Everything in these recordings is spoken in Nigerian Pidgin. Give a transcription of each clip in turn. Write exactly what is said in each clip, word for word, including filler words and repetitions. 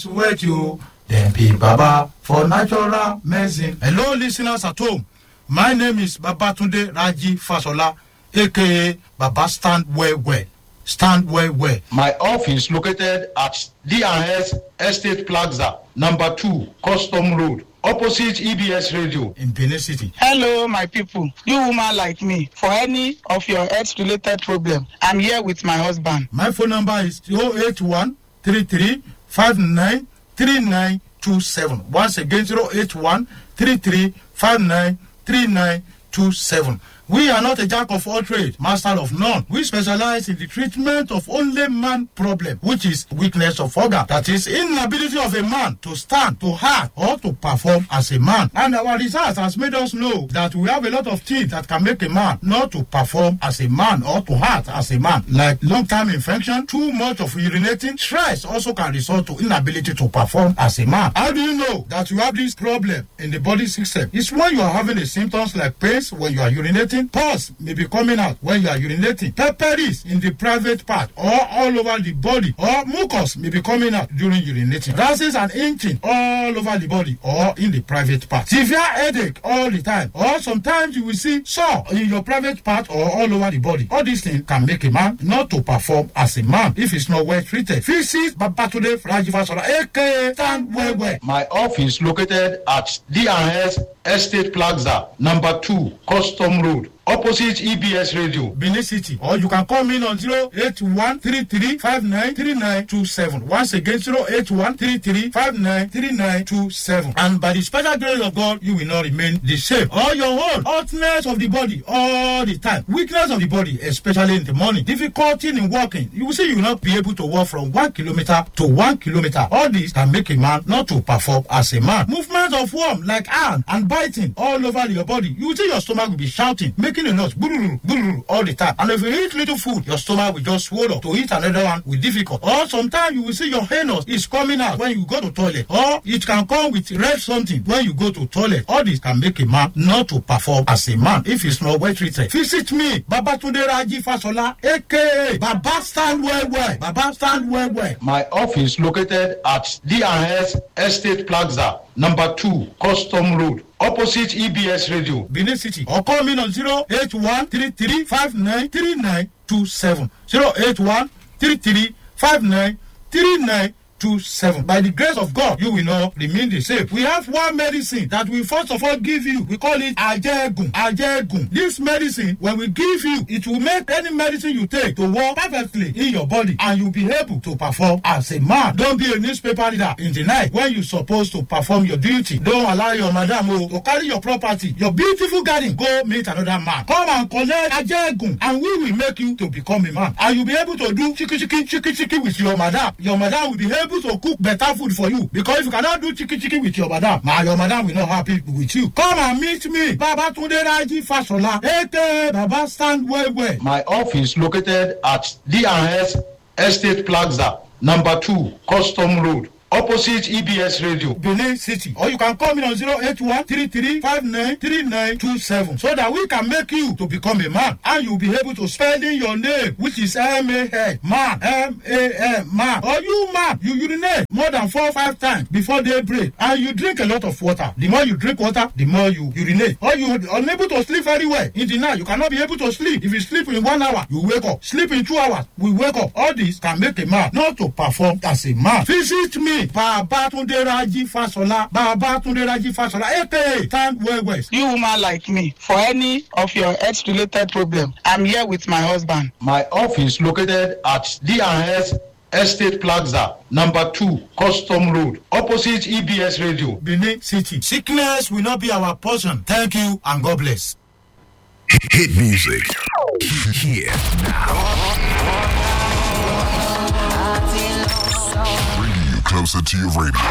Sweat you, then pay Baba for natural medicine. Hello, listeners at home. My name is Babatunde Raji Fasola, aka Baba Stand Well Well. Stand Well Well. My office located at D and S Estate Plaza, number two, Custom Road, opposite E B S Radio in Benin City. Hello, my people. You woman like me, for any of your health-related problem, I'm here with my husband. My phone number is zero eight one three three five nine three nine two seven. Once again, zero eight one three three five nine three nine two seven. We are not a jack of all trades, master of none. We specialize in the treatment of only man problem, which is weakness of organ. That is inability of a man to stand, to act, or to perform as a man. And our research has made us know that we have a lot of things that can make a man not to perform as a man or to act as a man, like long-term infection, too much of urinating. Stress also can result to inability to perform as a man. How do you know that you have this problem in the body system? It's when you are having the symptoms like pains when you are urinating. Pus may be coming out when you are urinating. Pepperies in the private part or all over the body, or mucus may be coming out during urinating. Rashes and itching all over the body or in the private part. Severe headache all the time, or sometimes you will see sore in your private part or all over the body. All these things can make a man not to perform as a man if it's not well treated. Visit Babatunde Raji Fasola, aka Stand Well Well. My office located at D and S Estate Plaza, number two, Custom Road, opposite E B S Radio, Benin City. Or you can call me on zero eight one three three five nine three nine two seven. Once again, zero eight one three three five nine three nine two seven. And by the special grace of God, you will not remain the same. Or your own hotness of the body all the time, weakness of the body, especially in the morning, difficulty in walking. You will see you will not be able to walk from one kilometer to one kilometer. All this can make a man not to perform as a man. Movement of worm like hand and biting all over your body. You will see your stomach will be shouting, making a noise, bururu, bururu, all the time. And if you eat little food, your stomach will just swallow. To eat another one will be difficult. Or sometimes you will see your anus is coming out when you go to toilet. Or it can come with red something when you go to toilet. All this can make a man not to perform as a man if he's not well treated. Visit me, Babatunde Raji Fasola, aka Baba Stand Well Well. Baba Stand Well Well. My office located at D and S Estate Plaza, number two, Custom Road, opposite E B S Radio, Benin City. Or call me on zero eight one three three five nine three nine two seven. zero eight one three three five nine three nine two seven. By the grace of God, you will not remain the same. We have one medicine that we first of all give you. We call it Ajegun. Ajegun. This medicine, when we give you, it will make any medicine you take to work perfectly in your body, and you'll be able to perform as a man. Don't be a newspaper reader in the night when you're supposed to perform your duty. Don't allow your madam oh, to carry your property, your beautiful garden, go meet another man. Come and collect Ajegun, and we will make you to become a man. And you'll be able to do chiki chiki chiki chiki with your madam. Your madam will be able to cook better food for you, because if you cannot do chiki chiki with your madam, now your madam will not happy with you. Come and meet me, Babatunde Raji Fasola, aka Baba Stand Well Well. My office located at D and S Estate Plaza, number two, Custom Road, opposite E B S Radio, Benin City. Or you can call me on zero eight one three three five nine three nine two seven, so that we can make you to become a man, and you'll be able to spell in your name, which is M A N, man, M A N, man. Or you man, you urinate more than four or five times before daybreak, and you drink a lot of water. The more you drink water, the more you urinate. Or you are unable to sleep very well in the night. You cannot be able to sleep. If you sleep in one hour, you wake up. Sleep in two hours, we wake up. All this can make a man not to perform as a man. Visit me, Babatunde Raji Fasola, Babatunde Raji Fasola, aka Stand Well Well. You woman like me, for any of your health-related problem, I'm here with my husband. My office located at D and S Estate Plaza, number two, Custom Road, opposite E B S Radio, Benin City. Sickness will not be our portion. Thank you and God bless. Hit music. Here now. Closer to your radio.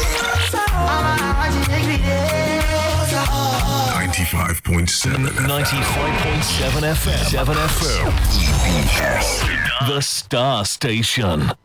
ninety-five point seven ninety-five point seven F M. seven F M. E B S. The Star Station.